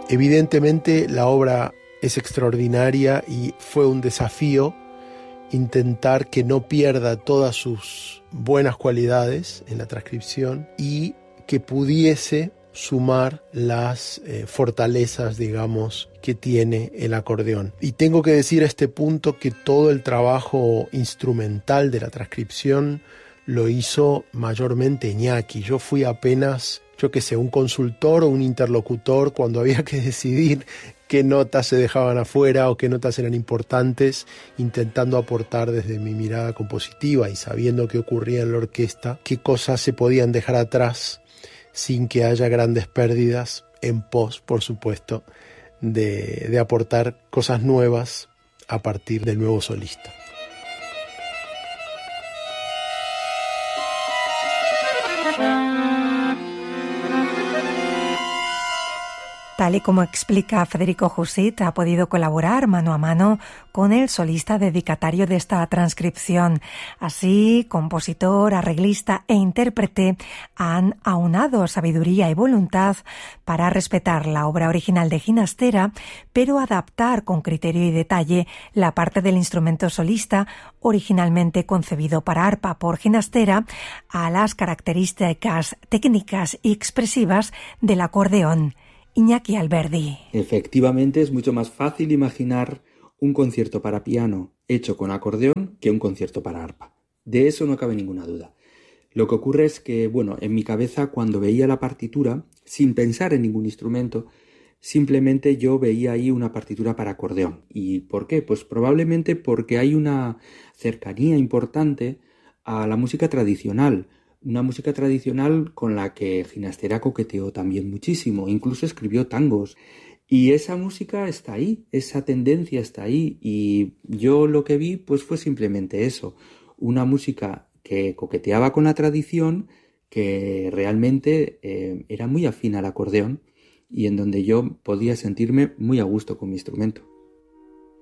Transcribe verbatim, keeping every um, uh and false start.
Evidentemente la obra es extraordinaria y fue un desafío intentar que no pierda todas sus buenas cualidades en la transcripción y que pudiese sumar las eh, fortalezas, digamos, que tiene el acordeón. Y tengo que decir a este punto que todo el trabajo instrumental de la transcripción lo hizo mayormente Iñaki. Yo fui apenas, yo qué sé, un consultor o un interlocutor cuando había que decidir qué notas se dejaban afuera o qué notas eran importantes, intentando aportar desde mi mirada compositiva y sabiendo qué ocurría en la orquesta, qué cosas se podían dejar atrás sin que haya grandes pérdidas, en pos, por supuesto, de, de aportar cosas nuevas a partir del nuevo solista. Tal y como explica Federico Jusit, ha podido colaborar mano a mano con el solista dedicatario de esta transcripción. Así, compositor, arreglista e intérprete han aunado sabiduría y voluntad para respetar la obra original de Ginastera, pero adaptar con criterio y detalle la parte del instrumento solista originalmente concebido para arpa por Ginastera a las características técnicas y expresivas del acordeón. Iñaki Alberdi. Efectivamente, es mucho más fácil imaginar un concierto para piano hecho con acordeón que un concierto para arpa. De eso no cabe ninguna duda. Lo que ocurre es que, bueno, en mi cabeza, cuando veía la partitura, sin pensar en ningún instrumento, simplemente yo veía ahí una partitura para acordeón. ¿Y por qué? Pues probablemente porque hay una cercanía importante a la música tradicional. Una música tradicional con la que Ginastera coqueteó también muchísimo, incluso escribió tangos. Y esa música está ahí, esa tendencia está ahí. Y yo lo que vi pues fue simplemente eso, una música que coqueteaba con la tradición, que realmente eh, era muy afín al acordeón y en donde yo podía sentirme muy a gusto con mi instrumento.